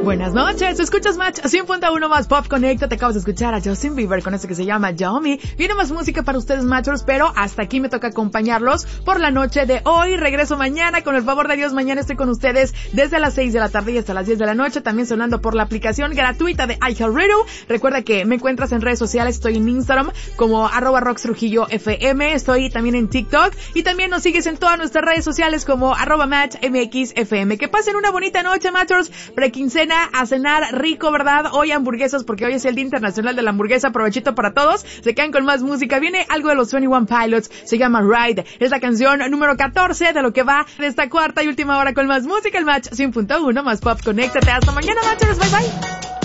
Buenas noches, escuchas Match 100.1 más Pop. Conecta, te acabas de escuchar a Justin Bieber con esto que se llama Yummy. Viene más música para ustedes, Matchers, pero hasta aquí me toca acompañarlos por la noche de hoy. Regreso mañana, con el favor de Dios. Mañana estoy con ustedes desde las 6 de la tarde y hasta las 10 de la noche, también sonando por la aplicación gratuita de iHeartRadio. Recuerda que me encuentras en redes sociales, estoy en Instagram como @RoxTrujilloFM, estoy también en TikTok y también nos sigues en todas nuestras redes sociales como @MatchMXFM. Que pasen una bonita noche, Matchers, prequincena, a cenar rico, ¿verdad? Hoy hamburguesas, porque hoy es el Día Internacional de la Hamburguesa. Provechito para todos. Se quedan con más música. Viene algo de los 21 Pilots. Se llama Ride. Es la canción número 14 de lo que va de esta cuarta y última hora con más música. El Match 100.1 más Pop. Conéctate. Hasta mañana, Matchers. Bye bye.